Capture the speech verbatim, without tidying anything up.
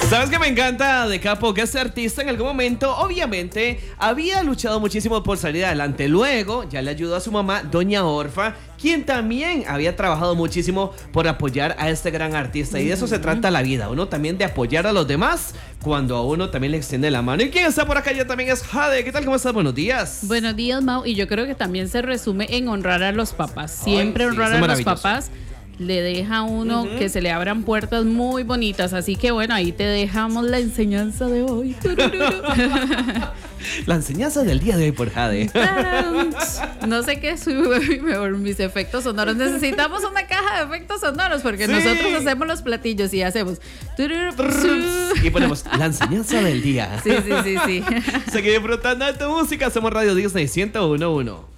¿Sabes qué me encanta de Capo? Que este artista en algún momento, obviamente, había luchado muchísimo por salir adelante. Luego, ya le ayudó a su mamá, Doña Orfa, quien también había trabajado muchísimo por apoyar a este gran artista. Y de eso se trata la vida, uno también de apoyar a los demás cuando a uno también le extiende la mano. Y quien está por acá ya también es Jade. ¿Qué tal? ¿Cómo estás? Buenos días. Buenos días, Mau. Y yo creo que también se resume en honrar a los papás. Siempre Ay, sí, honrar eso a es los papás le deja a uno uh-huh. que se le abran puertas muy bonitas. Así que bueno, ahí te dejamos la enseñanza de hoy. La enseñanza del día de hoy por Jade. No sé qué es mis efectos sonoros. Necesitamos una caja de efectos sonoros porque sí. nosotros hacemos los platillos y hacemos y ponemos la enseñanza del día. Sí, sí, sí, sí. Seguí disfrutando de tu música. Somos Radio Disney ciento uno punto uno.